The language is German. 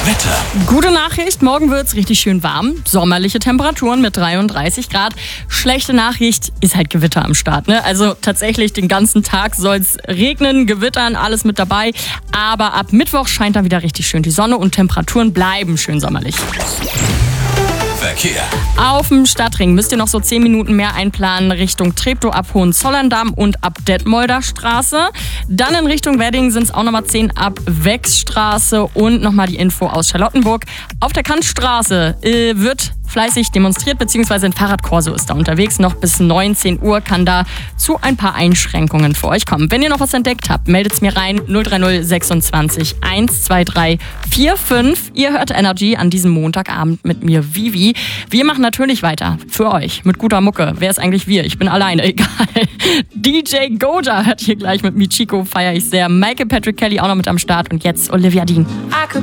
Wetter. Gute Nachricht, morgen wird's richtig schön warm. Sommerliche Temperaturen mit 33 Grad. Schlechte Nachricht, ist halt Gewitter am Start. Ne? Also tatsächlich den ganzen Tag soll's regnen, gewittern, alles mit dabei. Aber ab Mittwoch scheint dann wieder richtig schön die Sonne und Temperaturen bleiben schön sommerlich. Verkehr. Auf dem Stadtring müsst ihr noch so 10 Minuten mehr einplanen Richtung Treptow ab Hohenzollern-Damm und ab Detmolder Straße. Dann in Richtung Wedding sind es auch nochmal 10 ab Wechsstraße und nochmal die Info aus Charlottenburg. Auf der Kantstraße wird fleißig demonstriert, beziehungsweise ein Fahrradkorso ist da unterwegs. Noch bis 19 Uhr kann da zu ein paar Einschränkungen für euch kommen. Wenn ihr noch was entdeckt habt, meldet es mir rein. 030 26 123 45. Ihr hört Energy an diesem Montagabend mit mir, Vivi. Wir machen natürlich weiter für euch mit guter Mucke. Wer ist eigentlich wir? Ich bin alleine, egal. DJ Goja hört hier gleich mit Michiko, feiere ich sehr. Michael Patrick Kelly auch noch mit am Start und jetzt Olivia Dean.